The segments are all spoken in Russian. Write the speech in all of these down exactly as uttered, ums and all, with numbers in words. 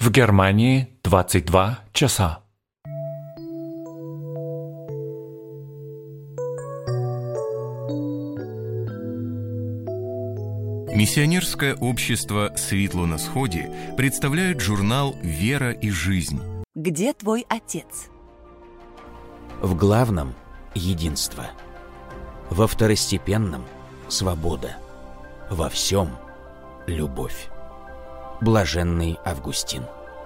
В Германии двадцать два часа. Миссионерское общество «Светло на сходе» представляет журнал «Вера и жизнь». Где твой отец? В главном – единство. Во второстепенном – свобода. Во всем – любовь. Блаженный Августин.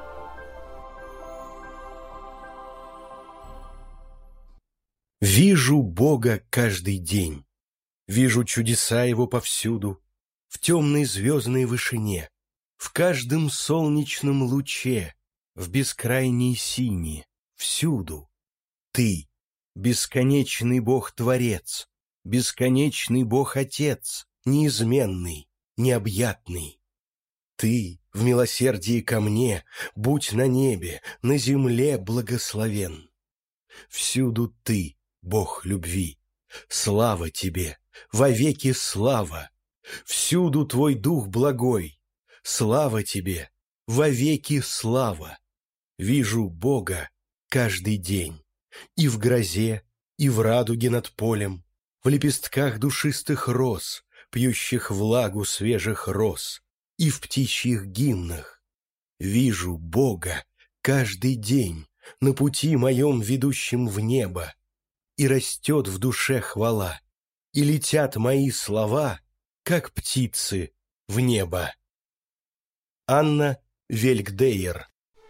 Вижу Бога каждый день, вижу чудеса Его повсюду, в темной звездной вышине, в каждом солнечном луче, в бескрайней сине, всюду. Ты, бесконечный Бог-творец, бесконечный Бог-отец, неизменный, необъятный. Ты, в милосердии ко мне, будь на небе, на земле благословен. Всюду Ты, Бог любви, слава Тебе, вовеки слава. Всюду Твой Дух благой, слава Тебе, вовеки слава. Вижу Бога каждый день, и в грозе, и в радуге над полем, в лепестках душистых роз, пьющих влагу свежих роз, и в птичьих гимнах. Вижу Бога каждый день на пути моем, ведущем в небо, и растет в душе хвала, и летят мои слова, как птицы, в небо. Анна Велькдейер.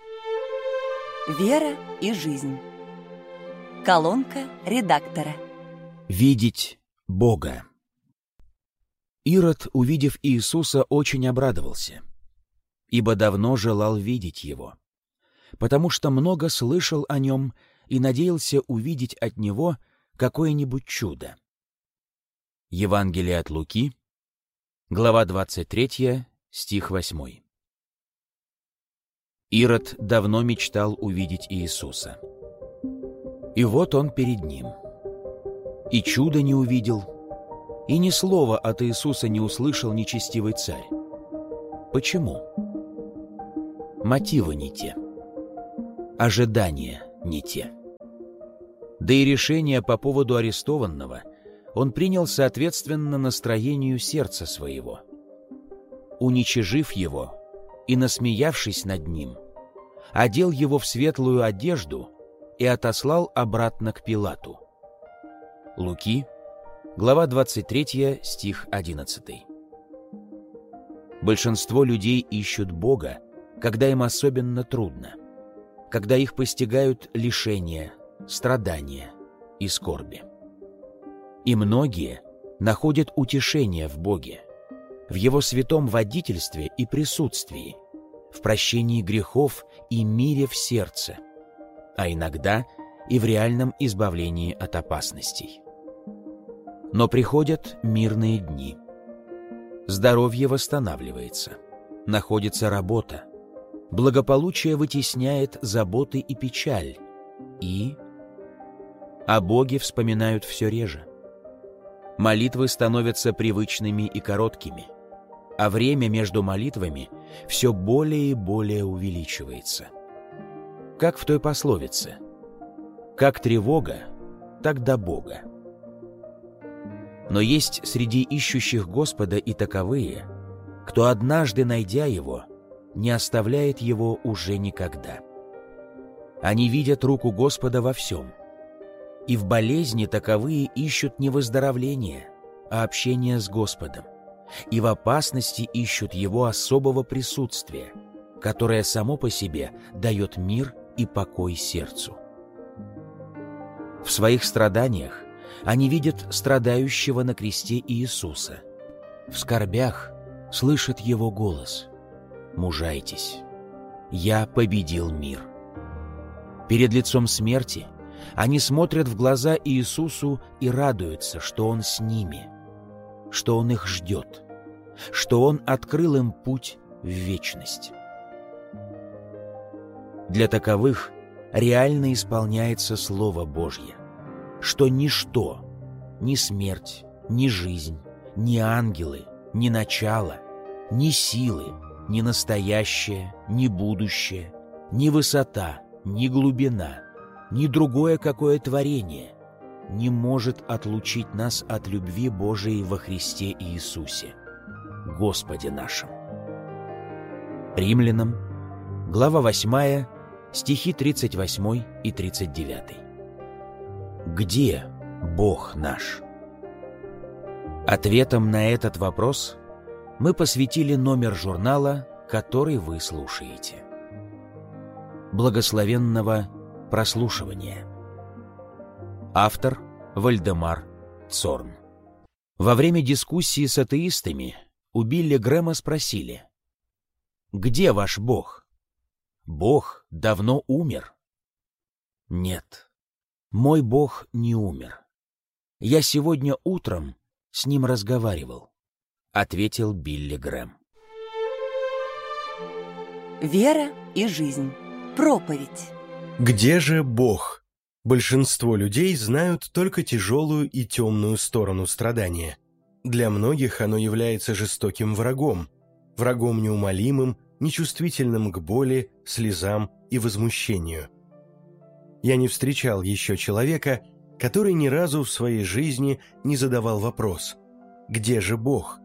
Вера и жизнь. Колонка редактора. Видеть Бога. Ирод, увидев Иисуса, очень обрадовался, ибо давно желал видеть Его, потому что много слышал о Нем и надеялся увидеть от Него какое-нибудь чудо. Евангелие от Луки, глава двадцать третья, стих восьмой. Ирод давно мечтал увидеть Иисуса. И вот он перед ним. И чуда не увидел, и ни слова от Иисуса не услышал нечестивый царь. Почему? Мотивы не те. Ожидания не те. Да и решение по поводу арестованного он принял соответственно настроению сердца своего. Уничижив его и насмеявшись над ним, одел его в светлую одежду и отослал обратно к Пилату. Луки, глава двадцать третья, стих одиннадцатый. Большинство людей ищут Бога, когда им особенно трудно, когда их постигают лишения, страдания и скорби. И многие находят утешение в Боге, в Его святом водительстве и присутствии, в прощении грехов и мире в сердце, а иногда и в реальном избавлении от опасностей. Но приходят мирные дни. Здоровье восстанавливается, находится работа, благополучие вытесняет заботы и печаль, и о Боге вспоминают все реже. Молитвы становятся привычными и короткими, а время между молитвами все более и более увеличивается. Как в той пословице: «Как тревога, так до Бога». Но есть среди ищущих Господа и таковые, кто, однажды найдя Его, не оставляет Его уже никогда. Они видят руку Господа во всем, и в болезни таковые ищут не выздоровления, а общения с Господом, и в опасности ищут Его особого присутствия, которое само по себе дает мир и покой сердцу. В своих страданиях они видят страдающего на кресте Иисуса. В скорбях слышат Его голос: «Мужайтесь, я победил мир». Перед лицом смерти они смотрят в глаза Иисусу и радуются, что Он с ними, что Он их ждет, что Он открыл им путь в вечность. Для таковых реально исполняется Слово Божье, что ничто, ни смерть, ни жизнь, ни ангелы, ни начало, ни силы, ни настоящее, ни будущее, ни высота, ни глубина, ни другое какое творение не может отлучить нас от любви Божией во Христе Иисусе, Господе нашим. Римлянам, глава восьмая, стихи тридцать восемь и тридцать девять. Где Бог наш? Ответом на этот вопрос мы посвятили номер журнала, который вы слушаете. Благословенного прослушивания. Автор Вальдемар Цорн. Во время дискуссии с атеистами у Билли Грэма спросили: «Где ваш Бог? Бог давно умер». «Нет, мой Бог не умер. Я сегодня утром с ним разговаривал», — ответил Билли Грэм. Вера и жизнь. Проповедь. Где же Бог? Большинство людей знают только тяжелую и темную сторону страдания. Для многих оно является жестоким врагом, врагом неумолимым, нечувствительным к боли, слезам и возмущению. Я не встречал еще человека, который ни разу в своей жизни не задавал вопрос: «Где же Бог?».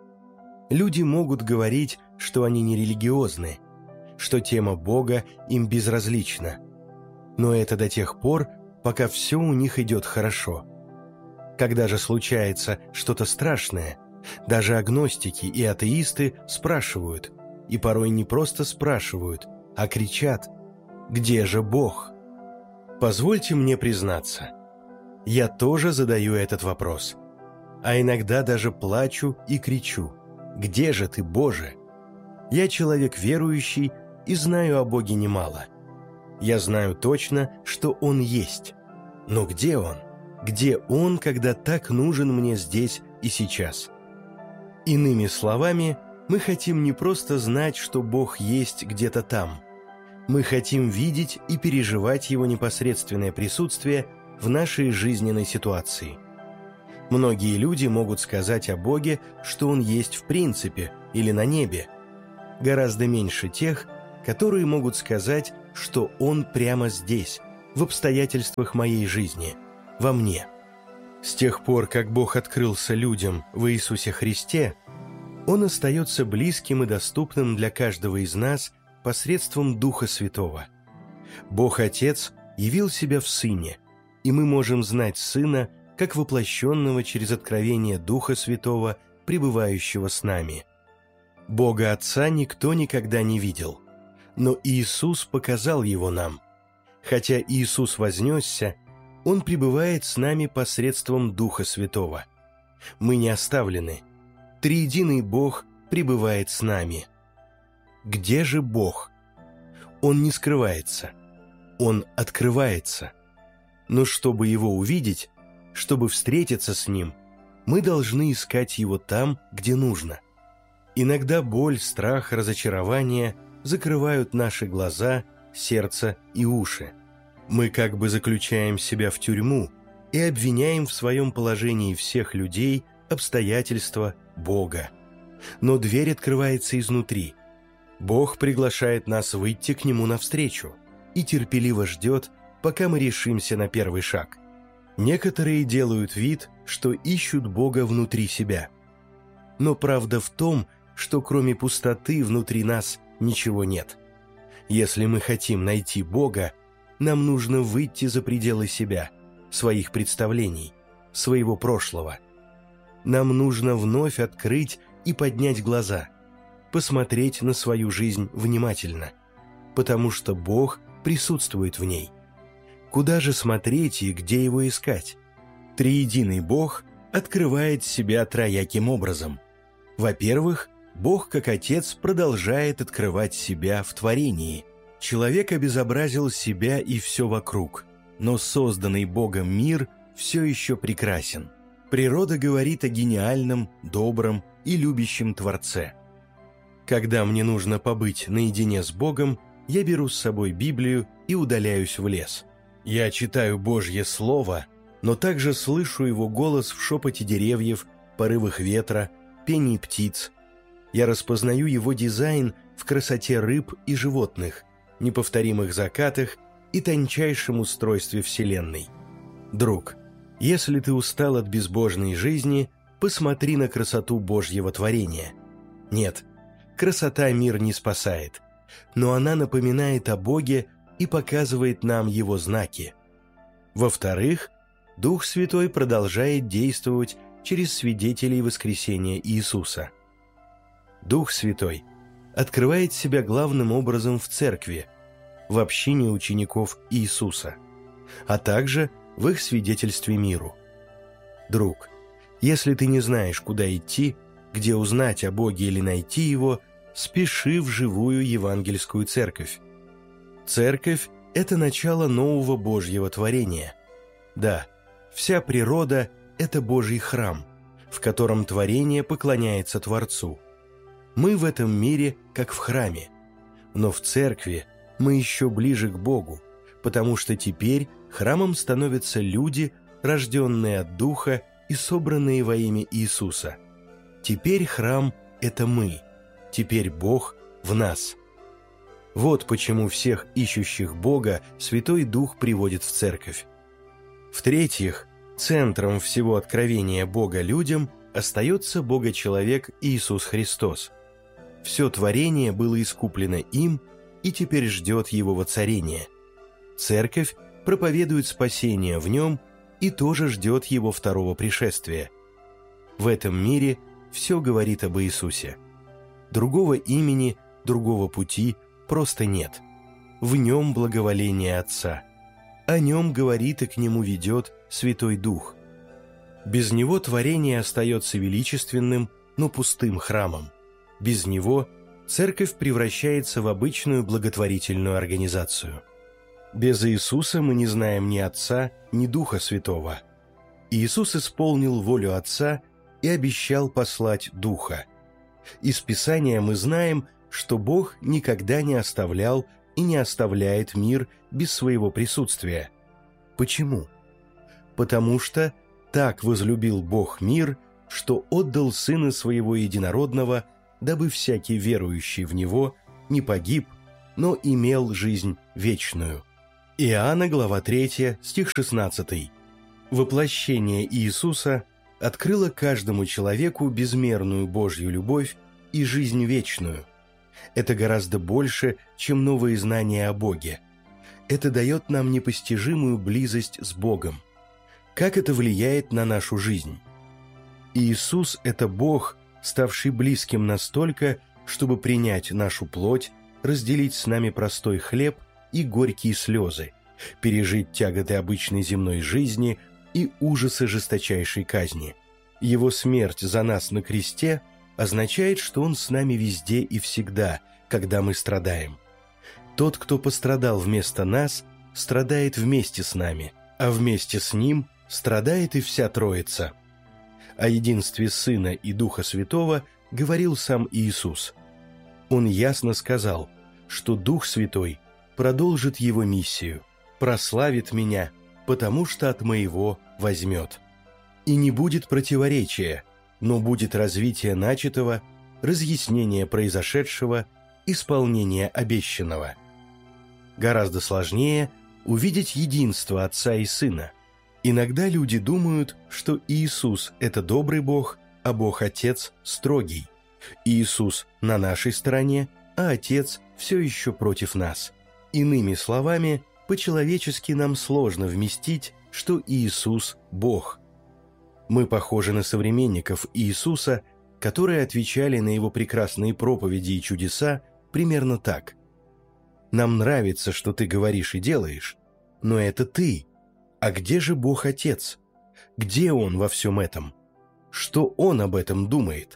Люди могут говорить, что они не религиозны, что тема Бога им безразлична. Но это до тех пор, пока все у них идет хорошо. Когда же случается что-то страшное, даже агностики и атеисты спрашивают, и порой не просто спрашивают, а кричат: «Где же Бог?». Позвольте мне признаться, я тоже задаю этот вопрос, а иногда даже плачу и кричу: «Где же ты, Боже?». Я человек верующий и знаю о Боге немало. Я знаю точно, что Он есть. Но где Он? Где Он, когда так нужен мне здесь и сейчас? Иными словами, мы хотим не просто знать, что Бог есть где-то там. Мы хотим видеть и переживать Его непосредственное присутствие в нашей жизненной ситуации. Многие люди могут сказать о Боге, что Он есть в принципе или на небе. Гораздо меньше тех, которые могут сказать, что Он прямо здесь, в обстоятельствах моей жизни, во мне. С тех пор, как Бог открылся людям в Иисусе Христе, Он остается близким и доступным для каждого из нас посредством Духа Святого. Бог Отец явил себя в Сыне, и мы можем знать Сына как воплощенного через откровение Духа Святого, пребывающего с нами. Бога Отца никто никогда не видел, но Иисус показал Его нам. Хотя Иисус вознесся, Он пребывает с нами посредством Духа Святого. Мы не оставлены. Триединый Бог пребывает с нами. Где же Бог? Он не скрывается. Он открывается. Но чтобы Его увидеть, чтобы встретиться с Ним, мы должны искать Его там, где нужно. Иногда боль, страх, разочарование закрывают наши глаза, сердце и уши. Мы как бы заключаем себя в тюрьму и обвиняем в своем положении всех людей, обстоятельства, Бога. Но дверь открывается изнутри. Бог приглашает нас выйти к Нему навстречу и терпеливо ждет, пока мы решимся на первый шаг. Некоторые делают вид, что ищут Бога внутри себя. Но правда в том, что кроме пустоты внутри нас ничего нет. Если мы хотим найти Бога, нам нужно выйти за пределы себя, своих представлений, своего прошлого. Нам нужно вновь открыть и поднять глаза, посмотреть на свою жизнь внимательно, потому что Бог присутствует в ней. Куда же смотреть и где Его искать? Триединый Бог открывает себя трояким образом. Во-первых, Бог, как Отец, продолжает открывать себя в творении. Человек обезобразил себя и все вокруг, но созданный Богом мир все еще прекрасен. Природа говорит о гениальном, добром и любящем Творце. Когда мне нужно побыть наедине с Богом, я беру с собой Библию и удаляюсь в лес. Я читаю Божье Слово, но также слышу Его голос в шепоте деревьев, порывах ветра, пении птиц. Я распознаю его дизайн в красоте рыб и животных, неповторимых закатах и тончайшем устройстве Вселенной. Друг, если ты устал от безбожной жизни, посмотри на красоту Божьего творения. Нет, красота мир не спасает, но она напоминает о Боге и показывает нам Его знаки. Во-вторых, Дух Святой продолжает действовать через свидетелей воскресения Иисуса. Дух Святой открывает себя главным образом в церкви, в общине учеников Иисуса, а также в их свидетельстве миру. Друг, если ты не знаешь, куда идти, где узнать о Боге или найти Его, спеши в живую евангельскую церковь. Церковь – это начало нового Божьего творения. Да, вся природа – это Божий храм, в котором творение поклоняется Творцу. Мы в этом мире как в храме, но в церкви мы еще ближе к Богу, потому что теперь храмом становятся люди, рожденные от Духа и собранные во имя Иисуса. Теперь храм – это мы, теперь Бог в нас. Вот почему всех ищущих Бога Святой Дух приводит в церковь. В-третьих, центром всего откровения Бога людям остается Бога-человек Иисус Христос. Все творение было искуплено им и теперь ждет Его воцарения. Церковь проповедует спасение в Нем и тоже ждет Его второго пришествия. В этом мире все говорит об Иисусе. Другого имени, другого пути просто нет. В Нем благоволение Отца. О Нем говорит и к Нему ведет Святой Дух. Без Него творение остается величественным, но пустым храмом. Без Него церковь превращается в обычную благотворительную организацию. Без Иисуса мы не знаем ни Отца, ни Духа Святого. Иисус исполнил волю Отца и обещал послать Духа. Из Писания мы знаем, что Бог никогда не оставлял и не оставляет мир без своего присутствия. Почему? Потому что так возлюбил Бог мир, что отдал Сына Своего Единородного, дабы всякий верующий в Него не погиб, но имел жизнь вечную. Иоанна, глава третья, стих шестнадцатый. Воплощение Иисуса открыло каждому человеку безмерную Божью любовь и жизнь вечную. Это гораздо больше, чем новые знания о Боге. Это дает нам непостижимую близость с Богом. Как это влияет на нашу жизнь? Иисус – это Бог, ставший близким настолько, чтобы принять нашу плоть, разделить с нами простой хлеб и горькие слезы, пережить тяготы обычной земной жизни и ужасы жесточайшей казни. Его смерть за нас на кресте означает, что Он с нами везде и всегда, когда мы страдаем. Тот, кто пострадал вместо нас, страдает вместе с нами, а вместе с Ним страдает и вся Троица. О единстве Сына и Духа Святого говорил сам Иисус. Он ясно сказал, что Дух Святой продолжит Его миссию, прославит Меня, потому что от Моего возьмет. И не будет противоречия, но будет развитие начатого, разъяснение произошедшего, исполнение обещанного. Гораздо сложнее увидеть единство Отца и Сына. Иногда люди думают, что Иисус – это добрый Бог, а Бог Отец – строгий. Иисус на нашей стороне, а Отец все еще против нас. Иными словами, по-человечески нам сложно вместить, что Иисус – Бог. Мы похожи на современников Иисуса, которые отвечали на Его прекрасные проповеди и чудеса примерно так. «Нам нравится, что ты говоришь и делаешь, но это ты. А где же Бог Отец? Где Он во всем этом? Что Он об этом думает?»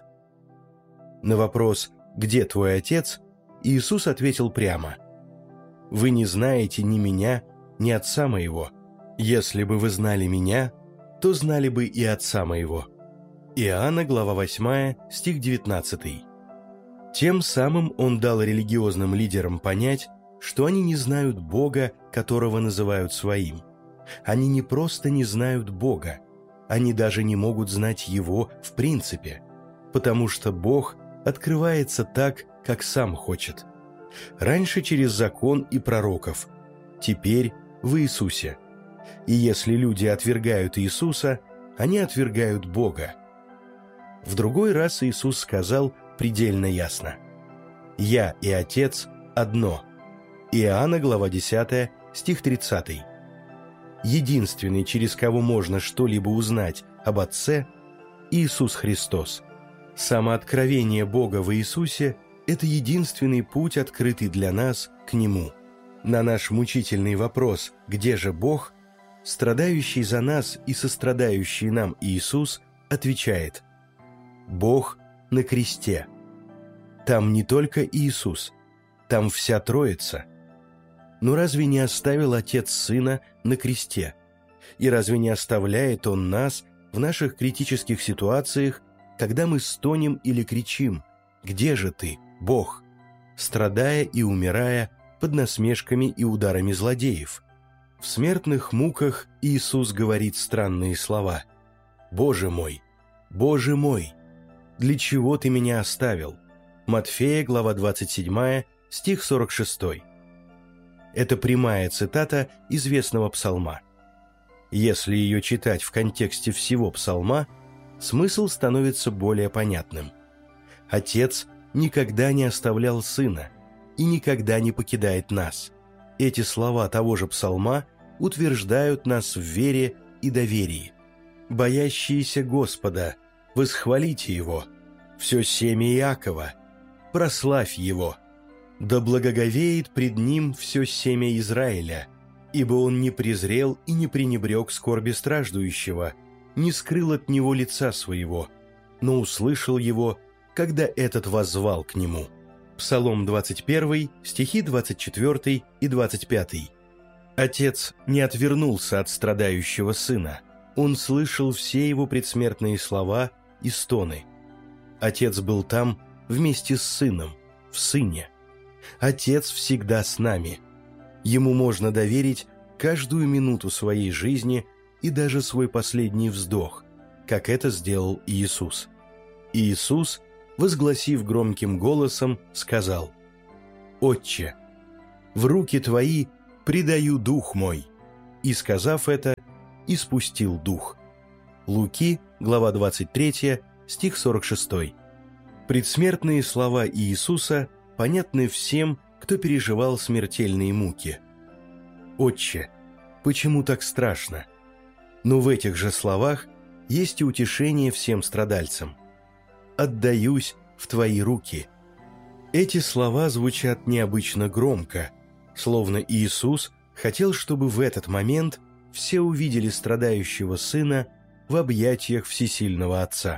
На вопрос «Где твой Отец?» Иисус ответил прямо: «Вы не знаете ни Меня, ни Отца Моего. Если бы вы знали Меня, то знали бы и Отца Моего». Иоанна, глава восьмая, стих девятнадцатый. Тем самым Он дал религиозным лидерам понять, что они не знают Бога, которого называют своим. Они не просто не знают Бога, они даже не могут знать Его в принципе, потому что Бог открывается так, как сам хочет. Раньше через закон и пророков, теперь в Иисусе. И если люди отвергают Иисуса, они отвергают Бога. В другой раз Иисус сказал предельно ясно: «Я и Отец одно». Иоанна, глава десятая, стих тридцатый. Единственный, через кого можно что-либо узнать об Отце, Иисус Христос. Самооткровение Бога в Иисусе – это единственный путь, открытый для нас к Нему. На наш мучительный вопрос «Где же Бог?», страдающий за нас и сострадающий нам Иисус отвечает: «Бог на кресте». Там не только Иисус, там вся Троица. Но разве не оставил Отец Сына на кресте? И разве не оставляет Он нас в наших критических ситуациях, когда мы стонем или кричим: «Где же Ты, Бог?», страдая и умирая под насмешками и ударами злодеев? В смертных муках Иисус говорит странные слова: «Боже мой, Боже мой, для чего Ты меня оставил?» Матфея, глава двадцать седьмая, стих сорок шестой. Это прямая цитата известного псалма. Если ее читать в контексте всего псалма, смысл становится более понятным. Отец никогда не оставлял Сына и никогда не покидает нас. Эти слова того же псалма утверждают нас в вере и доверии. «Боящиеся Господа, восхвалите Его, все семя Иакова, прославь Его, да благоговеет пред Ним все семя Израиля, ибо Он не презрел и не пренебрег скорби страждущего, не скрыл от Него лица Своего, но услышал Его, когда этот воззвал к Нему». Псалом двадцать первый, стихи двадцать четвёртый и двадцать пятый. Отец не отвернулся от страдающего Сына. Он слышал все Его предсмертные слова и стоны. Отец был там вместе с Сыном, в Сыне. Отец всегда с нами. Ему можно доверить каждую минуту своей жизни и даже свой последний вздох, как это сделал Иисус. Иисус, возгласив громким голосом, сказал: «Отче, в руки Твои предаю дух мой», и, сказав это, испустил дух. Луки, глава двадцать третья, стих сорок шестой. Предсмертные слова Иисуса понятны всем, кто переживал смертельные муки. «Отче, почему так страшно?» Но в этих же словах есть и утешение всем страдальцам. «Отдаюсь в Твои руки». Эти слова звучат необычно громко, словно Иисус хотел, чтобы в этот момент все увидели страдающего Сына в объятиях всесильного Отца.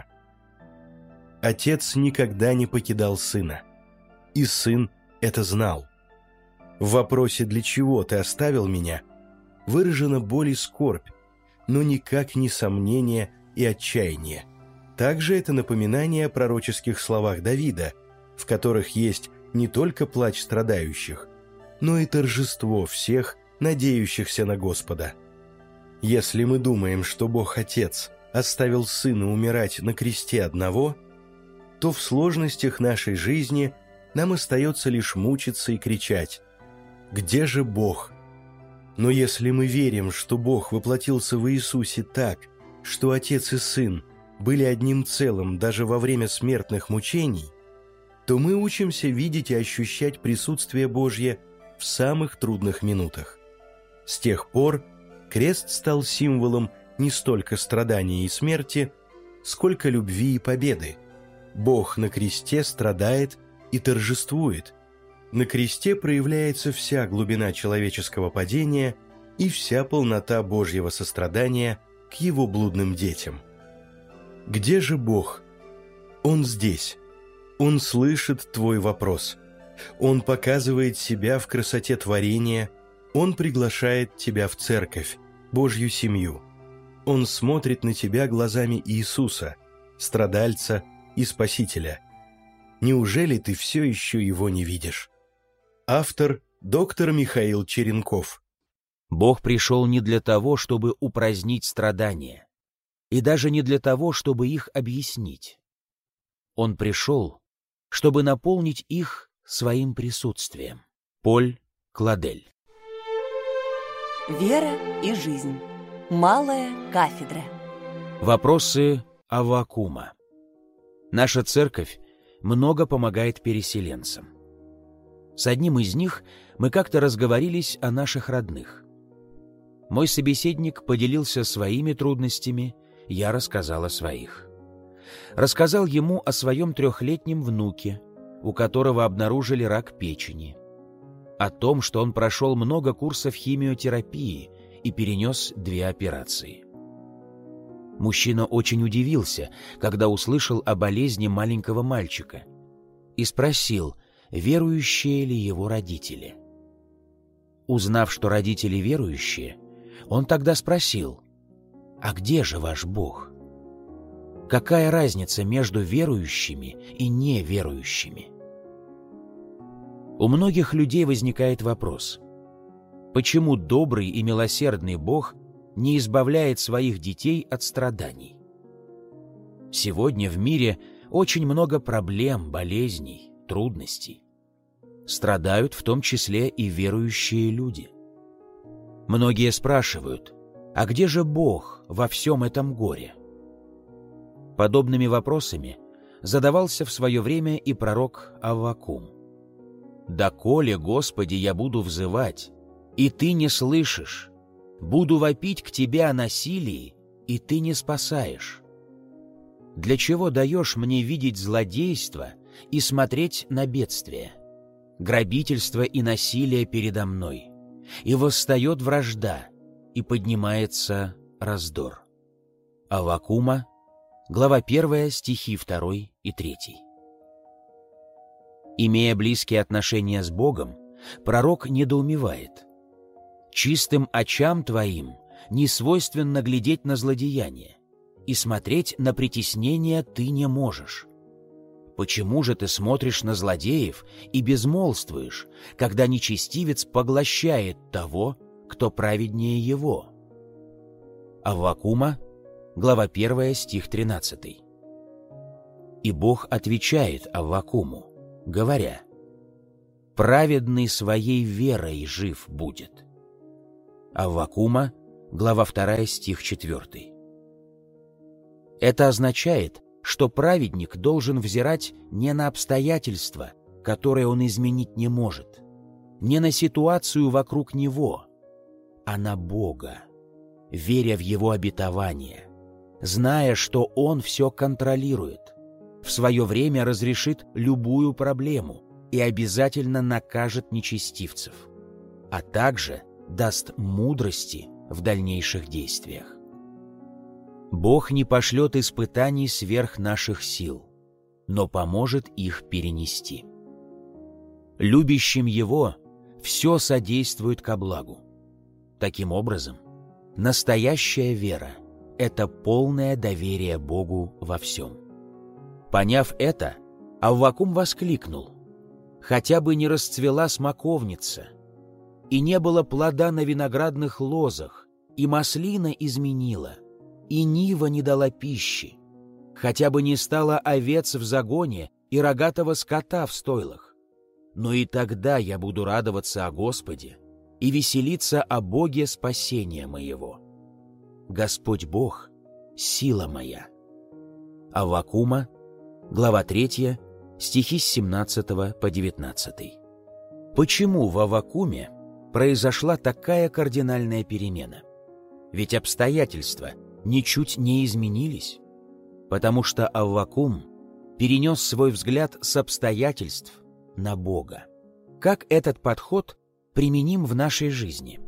Отец никогда не покидал Сына, и Сын это знал. В вопросе «Для чего Ты оставил меня?» выражена боль и скорбь, но никак не сомнение и отчаяние. Также это напоминание о пророческих словах Давида, в которых есть не только плач страдающих, но и торжество всех, надеющихся на Господа. Если мы думаем, что Бог Отец оставил Сына умирать на кресте одного, то в сложностях нашей жизни нам остается лишь мучиться и кричать: «Где же Бог?». Но если мы верим, что Бог воплотился в Иисусе так, что Отец и Сын были одним целым даже во время смертных мучений, то мы учимся видеть и ощущать присутствие Божье в самых трудных минутах. С тех пор крест стал символом не столько страдания и смерти, сколько любви и победы. Бог на кресте страдает и торжествует. На кресте проявляется вся глубина человеческого падения и вся полнота Божьего сострадания к Его блудным детям. Где же Бог? Он здесь. Он слышит твой вопрос. Он показывает себя в красоте творения. Он приглашает тебя в церковь, Божью семью. Он смотрит на тебя глазами Иисуса, страдальца и Спасителя. Неужели ты все еще его не видишь? Автор – доктор Михаил Черенков. Бог пришел не для того, чтобы упразднить страдания, и даже не для того, чтобы их объяснить. Он пришел, чтобы наполнить их своим присутствием. Поль Кладель. Вера и жизнь. Малая кафедра. Вопросы Аввакума. Наша церковь много помогает переселенцам. С одним из них мы как-то разговорились о наших родных. Мой собеседник поделился своими трудностями, я рассказал о своих. Рассказал ему о своем трехлетнем внуке, у которого обнаружили рак печени, о том, что он прошел много курсов химиотерапии и перенес две операции. Мужчина очень удивился, когда услышал о болезни маленького мальчика, и спросил, верующие ли его родители. Узнав, что родители верующие, он тогда спросил: «А где же ваш Бог? Какая разница между верующими и неверующими?» У многих людей возникает вопрос: почему добрый и милосердный Бог не избавляет своих детей от страданий? Сегодня в мире очень много проблем, болезней, трудностей. Страдают в том числе и верующие люди. Многие спрашивают: а где же Бог во всем этом горе? Подобными вопросами задавался в свое время и пророк Аввакум. «Доколе, Господи, я буду взывать, и Ты не слышишь, буду вопить к Тебе о насилии, и Ты не спасаешь. Для чего даешь мне видеть злодейство и смотреть на бедствие, грабительство и насилие передо мной, и восстает вражда, и поднимается раздор». Аввакума, глава первая, стихи второй и третий. Имея близкие отношения с Богом, пророк недоумевает: «Чистым очам твоим не свойственно глядеть на злодеяние, и смотреть на притеснение ты не можешь. Почему же ты смотришь на злодеев и безмолвствуешь, когда нечестивец поглощает того, кто праведнее его?» Аввакума, глава первая, стих тринадцатый. И Бог отвечает Аввакуму, говоря: «Праведный своей верой жив будет». Аввакума, глава вторая, стих четвертый. Это означает, что праведник должен взирать не на обстоятельства, которые он изменить не может, не на ситуацию вокруг него, а на Бога, веря в Его обетование, зная, что Он все контролирует, в свое время разрешит любую проблему и обязательно накажет нечестивцев, а также даст мудрости в дальнейших действиях. Бог не пошлет испытаний сверх наших сил, но поможет их перенести. Любящим Его все содействует ко благу. Таким образом, настоящая вера — это полное доверие Богу во всем. Поняв это, Аввакум воскликнул: «Хотя бы не расцвела смоковница, и не было плода на виноградных лозах, и маслина изменила, и нива не дала пищи, хотя бы не стало овец в загоне и рогатого скота в стойлах. Но и тогда я буду радоваться о Господе и веселиться о Боге спасения моего. Господь Бог — сила моя». Аввакума, глава третья, стихи с семнадцатого по девятнадцатый. Почему в Аввакуме произошла такая кардинальная перемена? Ведь обстоятельства ничуть не изменились, потому что Аввакум перенес свой взгляд с обстоятельств на Бога. Как этот подход применим в нашей жизни?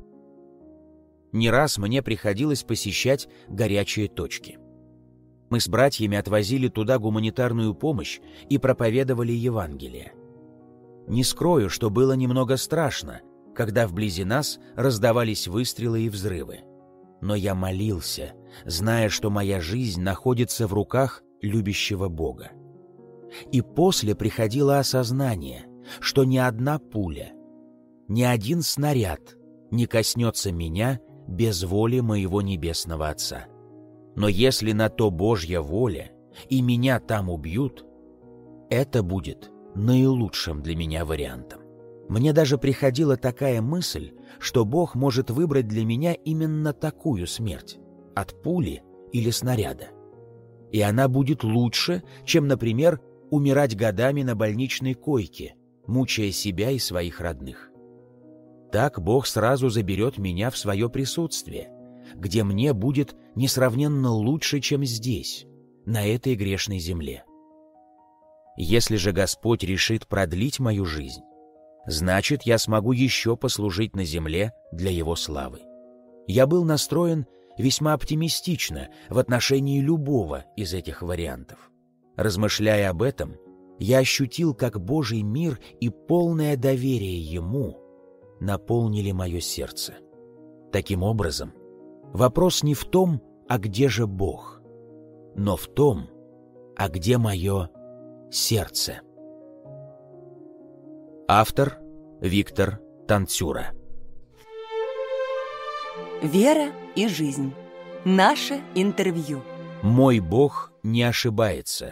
Не раз мне приходилось посещать горячие точки. Мы с братьями отвозили туда гуманитарную помощь и проповедовали Евангелие. Не скрою, что было немного страшно, когда вблизи нас раздавались выстрелы и взрывы. Но я молился, зная, что моя жизнь находится в руках любящего Бога. И после приходило осознание, что ни одна пуля, ни один снаряд не коснется меня без воли моего Небесного Отца. Но если на то Божья воля, и меня там убьют, это будет наилучшим для меня вариантом. Мне даже приходила такая мысль, что Бог может выбрать для меня именно такую смерть – от пули или снаряда. И она будет лучше, чем, например, умирать годами на больничной койке, мучая себя и своих родных. Так Бог сразу заберет меня в свое присутствие, где мне будет несравненно лучше, чем здесь, на этой грешной земле. Если же Господь решит продлить мою жизнь, значит, я смогу еще послужить на земле для Его славы. Я был настроен весьма оптимистично в отношении любого из этих вариантов. Размышляя об этом, я ощутил, как Божий мир и полное доверие Ему наполнили мое сердце. Таким образом, вопрос не в том, а где же Бог, но в том, а где мое сердце. Автор Виктор Танцюра. Вера и жизнь. Наше интервью. Мой Бог не ошибается.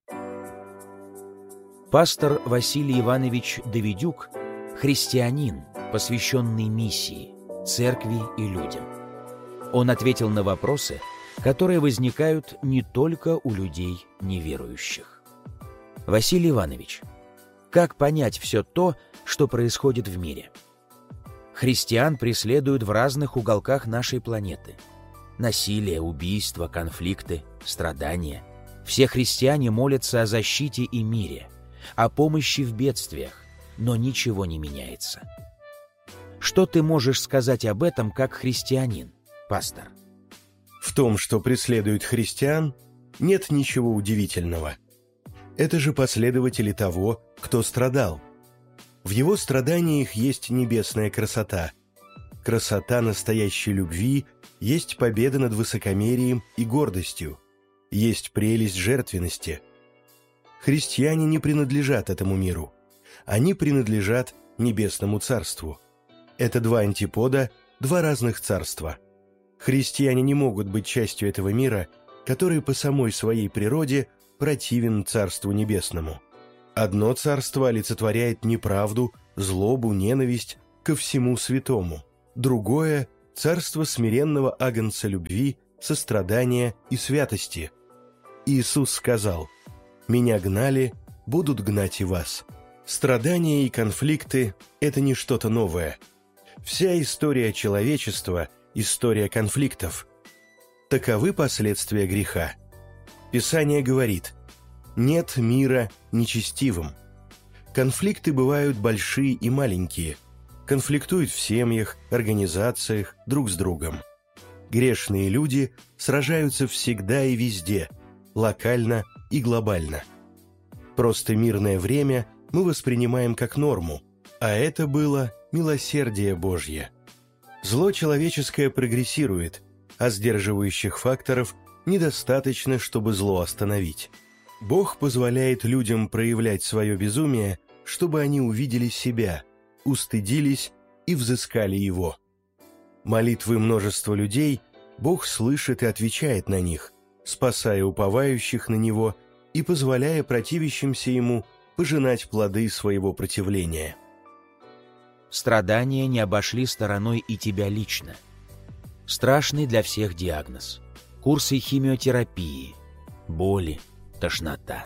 Пастор Василий Иванович Давидюк – христианин, посвященный миссии, церкви и людям. Он ответил на вопросы, которые возникают не только у людей неверующих. Василий Иванович, как понять все то, что происходит в мире? Христиан преследуют в разных уголках нашей планеты. Насилие, убийства, конфликты, страдания. Все христиане молятся о защите и мире, о помощи в бедствиях, но ничего не меняется. Что ты можешь сказать об этом как христианин, пастор? В том, что преследуют христиан, нет ничего удивительного. Это же последователи того, кто страдал. В его страданиях есть небесная красота. Красота настоящей любви есть победа над высокомерием и гордостью, есть прелесть жертвенности. Христиане не принадлежат этому миру. Они принадлежат небесному царству. Это два антипода, два разных царства. Христиане не могут быть частью этого мира, который по самой своей природе противен Царству Небесному. Одно царство олицетворяет неправду, злобу, ненависть ко всему святому. Другое – царство смиренного агнца любви, сострадания и святости. Иисус сказал: «Меня гнали, будут гнать и вас». Страдания и конфликты – это не что-то новое. Вся история человечества – история конфликтов. Таковы последствия греха. Писание говорит: «Нет мира нечестивым». Конфликты бывают большие и маленькие. Конфликтуют в семьях, организациях, друг с другом. Грешные люди сражаются всегда и везде, локально и глобально. Просто мирное время мы воспринимаем как норму, а это было милосердие Божье. Зло человеческое прогрессирует, а сдерживающих факторов недостаточно, чтобы зло остановить. Бог позволяет людям проявлять свое безумие, чтобы они увидели себя, устыдились и взыскали Его. Молитвы множества людей Бог слышит и отвечает на них, спасая уповающих на Него и позволяя противящимся Ему пожинать плоды своего противления. Страдания не обошли стороной и тебя лично. Страшный для всех диагноз. Курсы химиотерапии, боли, тошнота.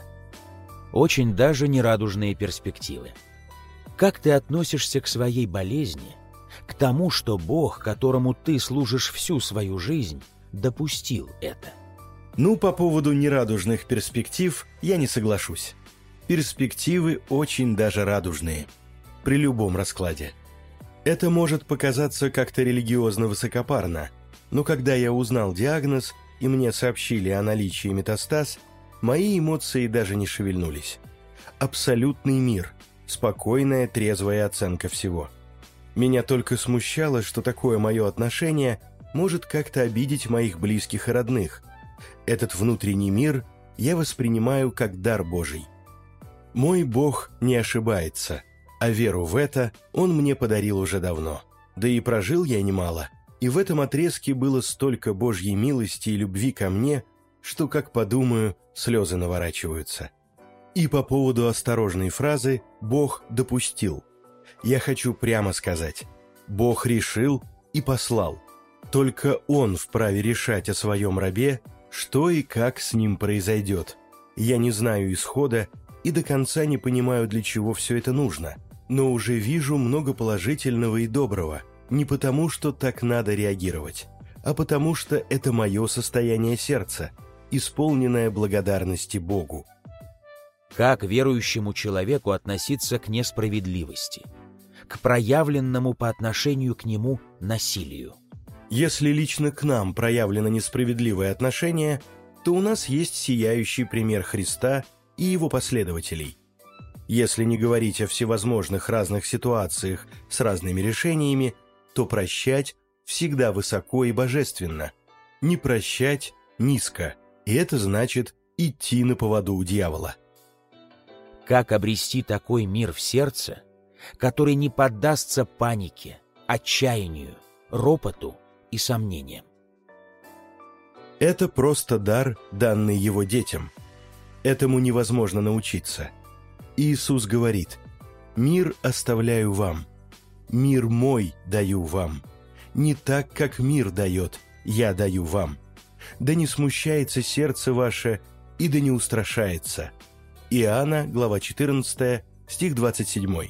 Очень даже нерадужные перспективы. Как ты относишься к своей болезни, к тому, что Бог, которому ты служишь всю свою жизнь, допустил это? Ну, по поводу нерадужных перспектив я не соглашусь. Перспективы очень даже радужные, при любом раскладе. Это может показаться как-то религиозно высокопарно, но когда я узнал диагноз и мне сообщили о наличии метастаз, мои эмоции даже не шевельнулись. Абсолютный мир, спокойная, трезвая оценка всего. Меня только смущало, что такое мое отношение может как-то обидеть моих близких и родных. Этот внутренний мир я воспринимаю как дар Божий. Мой Бог не ошибается, а веру в это Он мне подарил уже давно. Да и прожил я немало, и в этом отрезке было столько Божьей милости и любви ко мне, что, как подумаю, слезы наворачиваются. И по поводу осторожной фразы «Бог допустил». Я хочу прямо сказать: Бог решил и послал. Только Он вправе решать о своем рабе, что и как с ним произойдет. Я не знаю исхода и до конца не понимаю, для чего все это нужно, но уже вижу много положительного и доброго, не потому, что так надо реагировать, а потому что это мое состояние сердца, исполненное благодарности Богу. Как верующему человеку относиться к несправедливости, к проявленному по отношению к нему насилию? Если лично к нам проявлено несправедливое отношение, то у нас есть сияющий пример Христа и его последователей. Если не говорить о всевозможных разных ситуациях с разными решениями, то прощать всегда высоко и божественно, не прощать низко, и это значит идти на поводу у дьявола. Как обрести такой мир в сердце, который не поддастся панике, отчаянию, ропоту и сомнениям? Это просто дар, данный его детям. Этому невозможно научиться. Иисус говорит: «Мир оставляю вам, мир мой даю вам. Не так, как мир дает, я даю вам. Да не смущается сердце ваше, и да не устрашается». Иоанна, глава четырнадцатая, стих двадцать семь.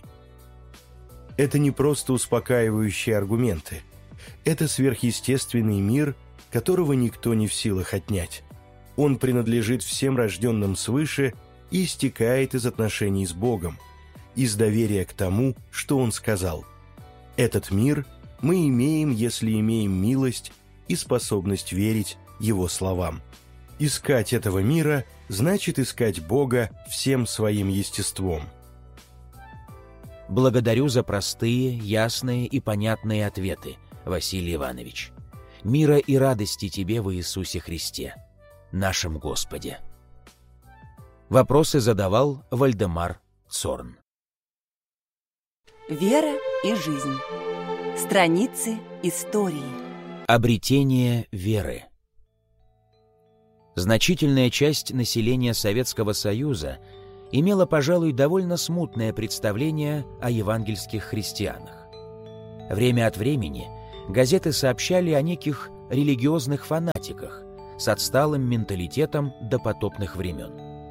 Это не просто успокаивающие аргументы. Это сверхъестественный мир, которого никто не в силах отнять. Он принадлежит всем рожденным свыше и истекает из отношений с Богом, из доверия к тому, что Он сказал. Этот мир мы имеем, если имеем милость и способность верить Его словам. Искать этого мира значит искать Бога всем своим естеством. Благодарю за простые, ясные и понятные ответы, Василий Иванович. Мира и радости тебе во Иисусе Христе, нашем Господе. Вопросы задавал Вальдемар Цорн. Вера и жизнь. Страницы истории. Обретение веры. Значительная часть населения Советского Союза имела, пожалуй, довольно смутное представление о евангельских христианах. Время от времени газеты сообщали о неких религиозных фанатиках с отсталым менталитетом допотопных времен.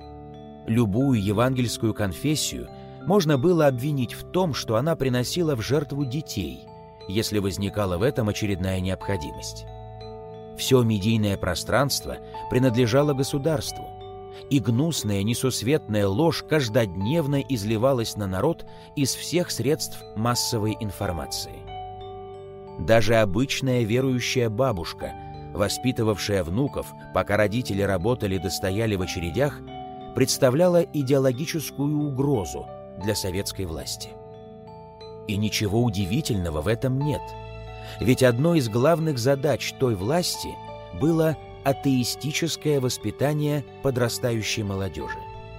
Любую евангельскую конфессию можно было обвинить в том, что она приносила в жертву детей, если возникала в этом очередная необходимость. Все медийное пространство принадлежало государству, и гнусная несусветная ложь каждодневно изливалась на народ из всех средств массовой информации. Даже обычная верующая бабушка, воспитывавшая внуков, пока родители работали да стояли в очередях, представляла идеологическую угрозу для советской власти. И ничего удивительного в этом нет, ведь одной из главных задач той власти было атеистическое воспитание подрастающей молодежи.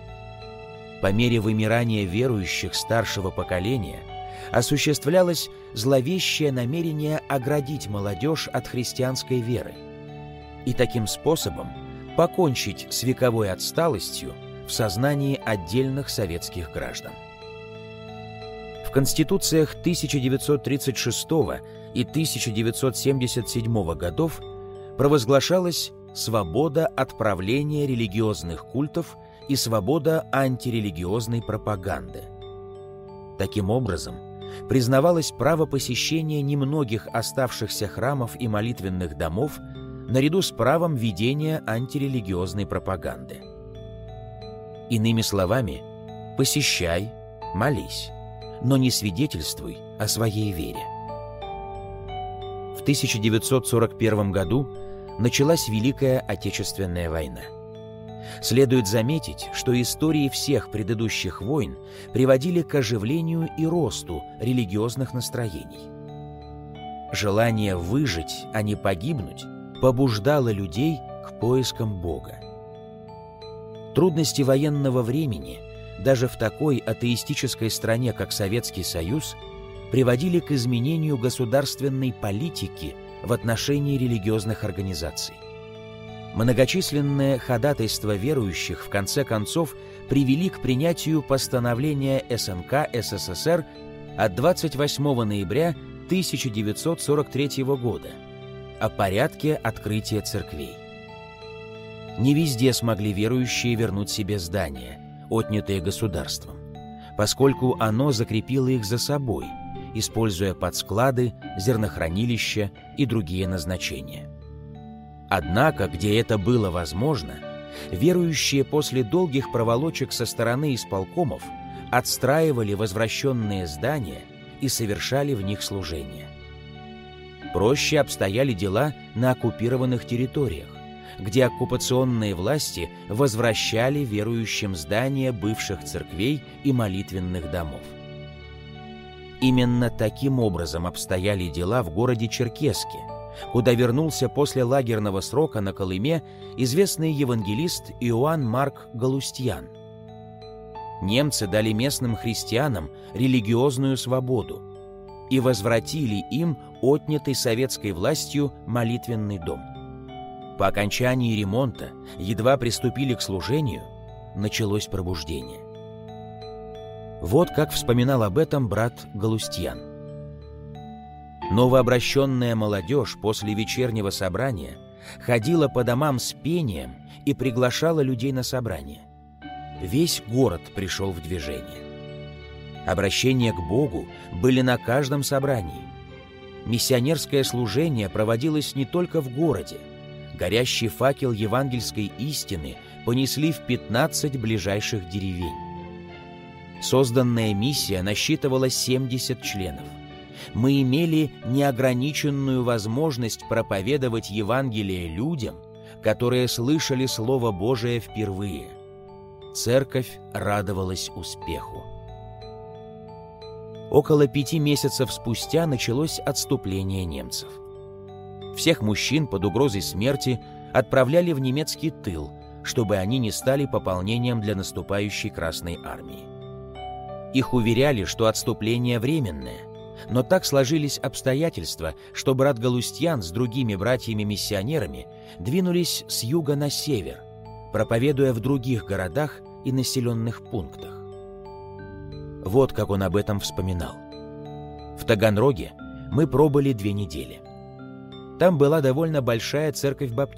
По мере вымирания верующих старшего поколения осуществлялось зловещее намерение оградить молодежь от христианской веры и таким способом покончить с вековой отсталостью в сознании отдельных советских граждан. В конституциях тысяча девятьсот тридцать шестого и тысяча девятьсот семьдесят седьмого годов провозглашалась свобода отправления религиозных культов и свобода антирелигиозной пропаганды. Таким образом, признавалось право посещения немногих оставшихся храмов и молитвенных домов наряду с правом ведения антирелигиозной пропаганды. Иными словами, посещай, молись, но не свидетельствуй о своей вере. В тысяча девятьсот сорок первом году началась Великая Отечественная война. Следует заметить, что истории всех предыдущих войн приводили к оживлению и росту религиозных настроений. Желание выжить, а не погибнуть, побуждало людей к поискам Бога. Трудности военного времени, даже в такой атеистической стране, как Советский Союз, приводили к изменению государственной политики в отношении религиозных организаций. Многочисленные ходатайства верующих в конце концов привели к принятию постановления эс эн ка эс эс эс эр от двадцать восьмого ноября тысяча девятьсот сорок третьего года о порядке открытия церквей. Не везде смогли верующие вернуть себе здания, отнятые государством, поскольку оно закрепило их за собой, используя под склады, зернохранилища и другие назначения. Однако, где это было возможно, верующие после долгих проволочек со стороны исполкомов отстраивали возвращенные здания и совершали в них служение. Проще обстояли дела на оккупированных территориях, где оккупационные власти возвращали верующим здания бывших церквей и молитвенных домов. Именно таким образом обстояли дела в городе Черкесске, куда вернулся после лагерного срока на Колыме известный евангелист Иоанн Марк Галустьян. Немцы дали местным христианам религиозную свободу и возвратили им отнятый советской властью молитвенный дом. По окончании ремонта, едва приступили к служению, началось пробуждение. Вот как вспоминал об этом брат Галустьян. Новообращенная молодежь после вечернего собрания ходила по домам с пением и приглашала людей на собрание. Весь город пришел в движение. Обращения к Богу были на каждом собрании. Миссионерское служение проводилось не только в городе. Горящий факел евангельской истины понесли в пятнадцать ближайших деревень. Созданная миссия насчитывала семьдесят членов. Мы имели неограниченную возможность проповедовать Евангелие людям, которые слышали Слово Божие впервые. Церковь радовалась успеху. Около пяти месяцев спустя началось отступление немцев. Всех мужчин под угрозой смерти отправляли в немецкий тыл, чтобы они не стали пополнением для наступающей Красной Армии. Их уверяли, что отступление временное, но так сложились обстоятельства, что брат Галустьян с другими братьями-миссионерами двинулись с юга на север, проповедуя в других городах и населенных пунктах. Вот как он об этом вспоминал. В Таганроге мы пробыли две недели. Там была довольно большая церковь баптистов,